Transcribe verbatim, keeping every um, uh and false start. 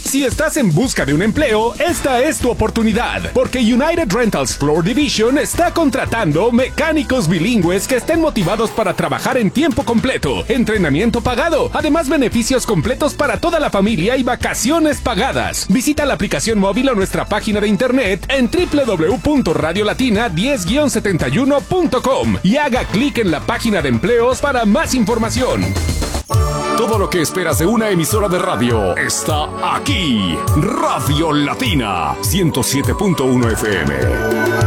Si estás en busca de un empleo, esta es tu oportunidad, porque United Rentals Floor Division está contratando mecánicos bilingües que estén motivados para trabajar en tiempo completo, entrenamiento pagado, además beneficios completos para toda la familia y vacaciones pagadas. Visita la aplicación móvil o nuestra página de internet en doble u doble u doble u punto radio latina diez guion setenta y uno punto com y haga clic en la página de empleos para más información. Todo lo que esperas de una emisora de radio está aquí. Radio Latina ciento siete punto uno F M.